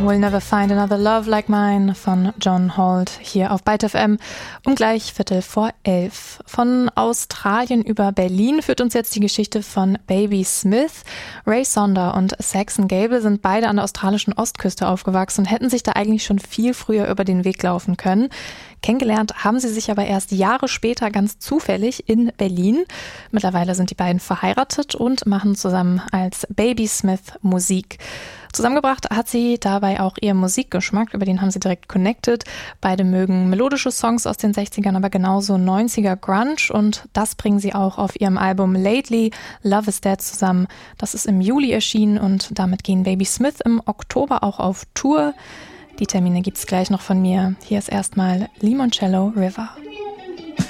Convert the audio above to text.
We'll Never Find Another Love Like Mine von John Holt hier auf Byte FM um gleich 11:15. Von Australien über Berlin führt uns jetzt die Geschichte von Baby Smith. Ray Sonder und Saxon Gable sind beide an der australischen Ostküste aufgewachsen und hätten sich da eigentlich schon viel früher über den Weg laufen können. Kennengelernt haben sie sich aber erst Jahre später ganz zufällig in Berlin. Mittlerweile sind die beiden verheiratet und machen zusammen als Baby Smith Musik. Zusammengebracht hat sie dabei auch ihr Musikgeschmack, über den haben sie direkt connected. Beide mögen melodische Songs aus den 60ern, aber genauso 90er Grunge und das bringen sie auch auf ihrem Album Lately, Love is Dead zusammen. Das ist im Juli erschienen und damit gehen Baby Smith im Oktober auch auf Tour. Die Termine gibt's gleich noch von mir. Hier ist erstmal Limoncello River.